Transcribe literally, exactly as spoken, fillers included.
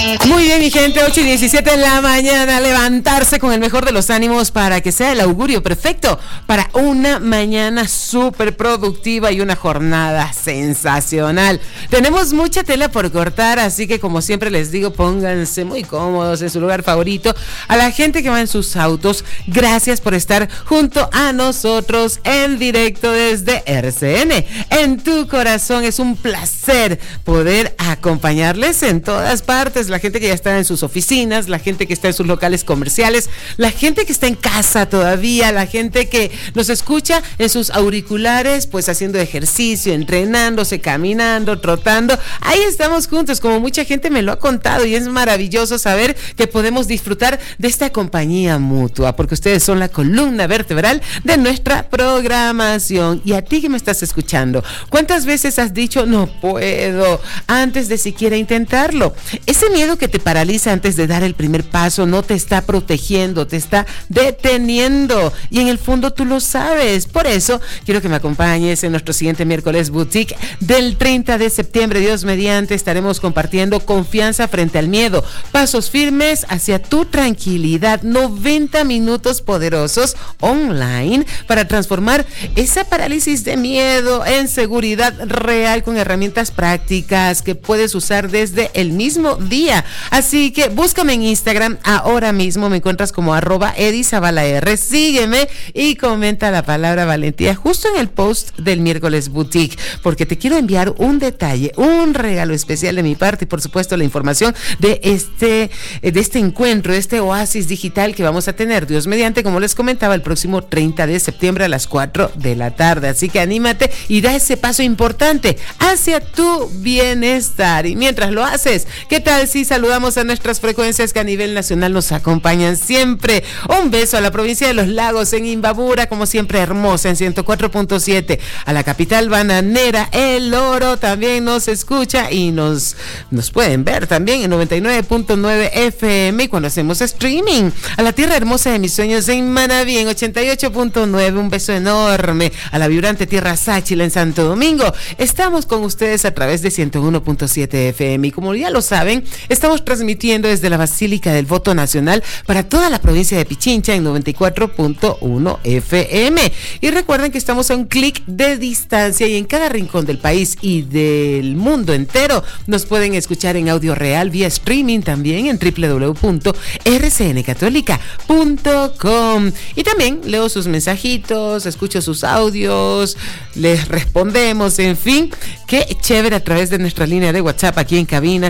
Muy bien, mi gente, ocho y diecisiete de la mañana, levantarse con el mejor de los ánimos para que sea el augurio perfecto para una mañana súper productiva y una jornada sensacional. Tenemos mucha tela por cortar, así que como siempre les digo, pónganse muy cómodos en su lugar favorito. A la gente que va en sus autos, gracias por estar junto a nosotros en directo desde R C N. En tu corazón es un placer poder acompañarles en todas partes. La gente que ya está en sus oficinas, la gente que está en sus locales comerciales, la gente que está en casa todavía, la gente que nos escucha en sus auriculares, pues haciendo ejercicio, entrenándose, caminando, trotando. Ahí estamos juntos, como mucha gente me lo ha contado, y es maravilloso saber que podemos disfrutar de esta compañía mutua, porque ustedes son la columna vertebral de nuestra programación. Y a ti que me estás escuchando, ¿cuántas veces has dicho no puedo antes de siquiera intentarlo? Ese miedo que te paraliza antes de dar el primer paso no te está protegiendo, te está deteniendo, y en el fondo tú lo sabes. Por eso quiero que me acompañes en nuestro siguiente miércoles boutique del treinta de septiembre. Dios mediante, estaremos compartiendo confianza frente al miedo, pasos firmes hacia tu tranquilidad, noventa minutos poderosos online para transformar esa parálisis de miedo en seguridad real, con herramientas prácticas que puedes usar desde el mismo día. Así que búscame en Instagram ahora mismo, me encuentras como arroba edizabalaR, sígueme y comenta la palabra valentía justo en el post del miércoles boutique, porque te quiero enviar un detalle, un regalo especial de mi parte, y por supuesto la información de este, de este encuentro, este oasis digital que vamos a tener, Dios mediante, como les comentaba, el próximo treinta de septiembre a las cuatro de la tarde. Así que anímate y da ese paso importante hacia tu bienestar. Y mientras lo haces, ¿qué tal si saludamos a nuestras frecuencias que a nivel nacional nos acompañan siempre? Un beso a la provincia de Los Lagos, en Imbabura, como siempre hermosa, en ciento cuatro punto siete. A la capital bananera, El Oro, también nos escucha y nos, nos pueden ver también en noventa y nueve punto nueve F M cuando hacemos streaming. A la tierra hermosa de mis sueños en Manabí, en ochenta y ocho punto nueve. Un beso enorme a la vibrante tierra Sáchila en Santo Domingo. Estamos con ustedes a través de ciento uno punto siete F M, y como ya lo saben, estamos transmitiendo desde la Basílica del Voto Nacional para toda la provincia de Pichincha en noventa y cuatro punto uno F M. Y recuerden que estamos a un clic de distancia, y en cada rincón del país y del mundo entero nos pueden escuchar en audio real vía streaming también en doble u doble u doble u punto r c n católica punto com. Y también leo sus mensajitos, escucho sus audios, les respondemos, en fin, qué chévere, a través de nuestra línea de WhatsApp aquí en cabina